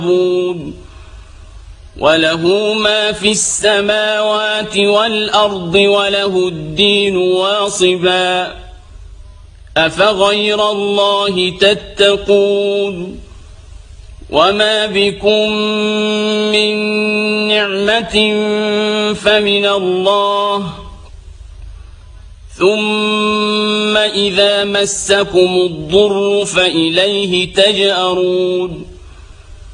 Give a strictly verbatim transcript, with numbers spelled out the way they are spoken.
وله ما في السماوات والأرض وله الدين واصبا أفغير الله تتقون وما بكم من نعمة فمن الله ثم إذا مسكم الضر فإليه تجأرون